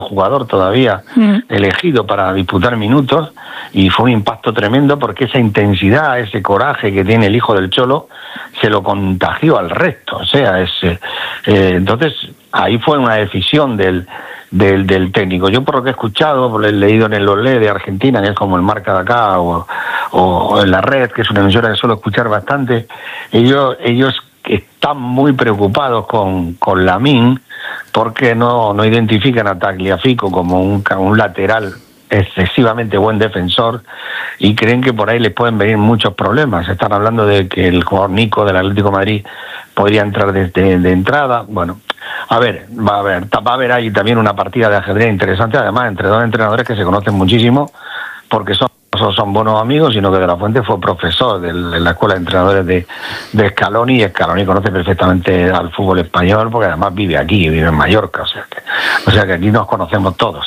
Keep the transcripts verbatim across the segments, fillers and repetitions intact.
jugador todavía mm. elegido para disputar minutos, y fue un impacto tremendo porque esa intensidad, ese coraje que tiene el hijo del Cholo se lo contagió al resto. O sea, es eh, eh, entonces ahí fue una decisión del, del del técnico. Yo, por lo que he escuchado, por lo he leído en el Olé de Argentina, que es como el Marca de acá, o, o en La Red, que es una emisora que suelo escuchar bastante, ellos ellos están muy preocupados con, con Lamine, porque no, no identifican a Tagliafico como un, un lateral excesivamente buen defensor, y creen que por ahí les pueden venir muchos problemas. Están hablando de que el jugador Nico del Atlético de Madrid podría entrar desde de entrada. Bueno, a ver, va a haber, va a haber ahí también una partida de ajedrez interesante, además entre dos entrenadores que se conocen muchísimo, porque son no son buenos amigos, sino que De la Fuente fue profesor de la escuela de entrenadores de, de Scaloni, y Scaloni conoce perfectamente al fútbol español, porque además vive aquí, vive en Mallorca, o sea que, o sea que aquí nos conocemos todos.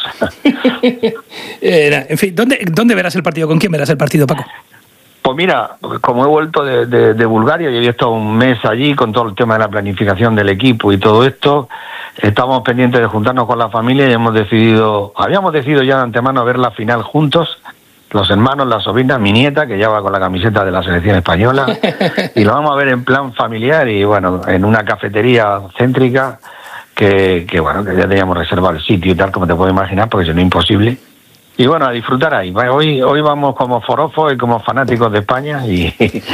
eh, en fin, ¿dónde, ¿dónde verás el partido? ¿Con quién verás el partido, Paco? Pues mira, como he vuelto de, de, de Bulgaria y he estado un mes allí con todo el tema de la planificación del equipo y todo esto, estamos pendientes de juntarnos con la familia y hemos decidido, habíamos decidido ya de antemano ver la final juntos, los hermanos, la sobrina, mi nieta, que ya va con la camiseta de la selección española, y lo vamos a ver en plan familiar y bueno, en una cafetería céntrica que, que bueno, que ya teníamos reservado el sitio y tal, como te puedo imaginar, porque si no es imposible. Y bueno, a disfrutar ahí. Hoy hoy vamos como forofos y como fanáticos de España y,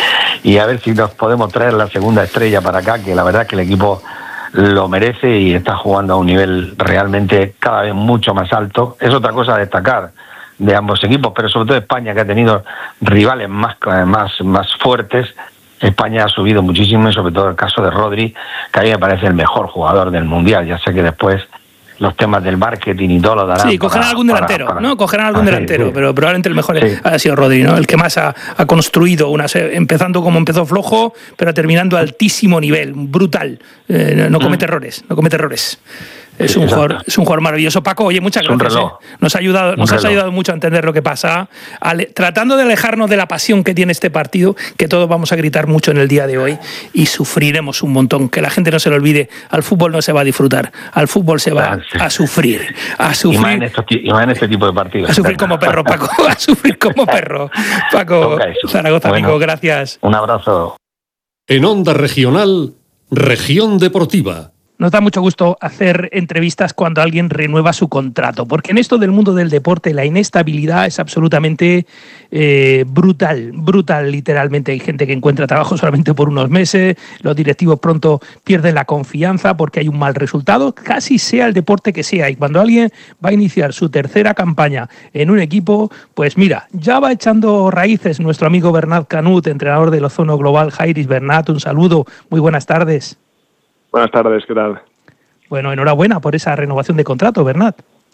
y a ver si nos podemos traer la segunda estrella para acá, que la verdad es que el equipo lo merece y está jugando a un nivel realmente cada vez mucho más alto. Es otra cosa a destacar de ambos equipos, pero sobre todo España, que ha tenido rivales más, más, más fuertes. España ha subido muchísimo, y sobre todo el caso de Rodri, que a mí me parece el mejor jugador del Mundial. Ya sé que después los temas del marketing y todo lo darán. Sí, cogerán para, algún delantero, para, para... ¿no? Cogerán algún ah, delantero, sí, sí. Pero probablemente el mejor sí. ha sido Rodri, ¿no? El que más ha, ha construido, una empezando como empezó flojo, pero terminando a altísimo nivel, brutal. Eh, no, no comete mm. errores, no comete errores. Es un, jugador, es un jugador maravilloso. Paco, oye, muchas gracias. Eh. Nos, ha ayudado, nos has ayudado mucho a entender lo que pasa, ale, tratando de alejarnos de la pasión que tiene este partido, que todos vamos a gritar mucho en el día de hoy, y sufriremos un montón. Que la gente no se lo olvide, al fútbol no se va a disfrutar, al fútbol se va a sufrir. A sufrir. Y más en, estos, y más en este tipo de partidos. A sufrir como perro, Paco. A sufrir como perro. Paco, Zaragoza, bueno, amigo, gracias. Un abrazo. En Onda Regional, Región Deportiva. Nos da mucho gusto hacer entrevistas cuando alguien renueva su contrato, porque en esto del mundo del deporte la inestabilidad es absolutamente eh, brutal, brutal literalmente. Hay gente que encuentra trabajo solamente por unos meses, los directivos pronto pierden la confianza porque hay un mal resultado, casi sea el deporte que sea. Y cuando alguien va a iniciar su tercera campaña en un equipo, pues mira, ya va echando raíces nuestro amigo Bernat Canut, entrenador del Ozono Global. Jairis, Bernat, un saludo, muy buenas tardes. Buenas tardes, ¿qué tal? Bueno, enhorabuena por esa renovación de contrato, Bernat.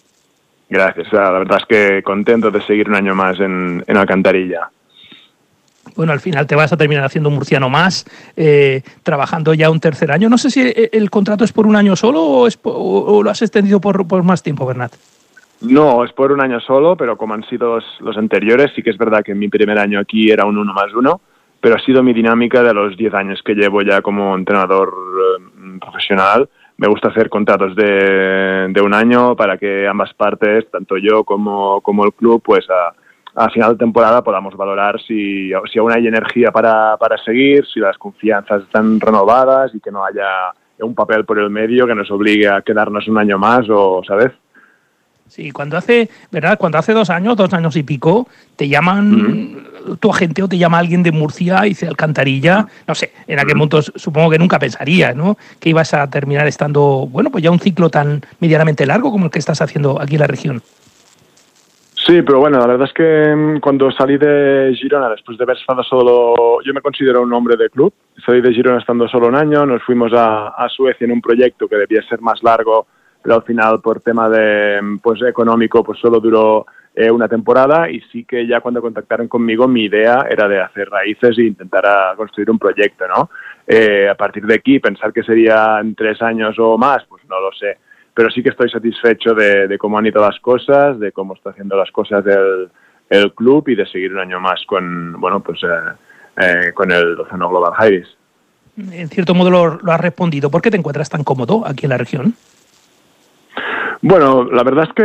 Gracias, la verdad es que contento de seguir un año más en, en Alcantarilla. Bueno, al final te vas a terminar haciendo un murciano más, eh, trabajando ya un tercer año. No sé si el contrato es por un año solo o, es por, o lo has extendido por, por más tiempo, Bernat. No, es por un año solo, pero como han sido los, los anteriores, sí que es verdad que mi primer año aquí era un uno más uno, pero ha sido mi dinámica de los diez años que llevo ya como entrenador eh, profesional. Me gusta hacer contratos de, de un año para que ambas partes, tanto yo como, como el club, pues a, a final de temporada podamos valorar si, si aún hay energía para, para seguir, si las confianzas están renovadas y que no haya un papel por el medio que nos obligue a quedarnos un año más, o ¿sabes? Sí, cuando hace, ¿verdad? Cuando hace dos años, dos años y pico, te llaman mm. tu agente o te llama alguien de Murcia y dice Alcantarilla, no sé, en aquel momento supongo que nunca pensarías, ¿no? Que ibas a terminar estando, bueno, pues ya un ciclo tan medianamente largo como el que estás haciendo aquí en la región. Sí, pero bueno, la verdad es que cuando salí de Girona, después de haber estado solo, yo me considero un hombre de club, salí de Girona estando solo un año, nos fuimos a, a Suecia en un proyecto que debía ser más largo, pero al final por tema de pues económico pues solo duró eh, una temporada, y sí que ya cuando contactaron conmigo mi idea era de hacer raíces e intentar a construir un proyecto, ¿no? Eh, a partir de aquí pensar que sería en tres años o más, pues no lo sé, pero sí que estoy satisfecho de, de cómo han ido las cosas, de cómo está haciendo las cosas el, el club, y de seguir un año más con bueno pues eh, eh, con el Ozono Global Jairis. En cierto modo lo, lo has respondido. ¿Por qué te encuentras tan cómodo aquí en la región? Bueno, la verdad es que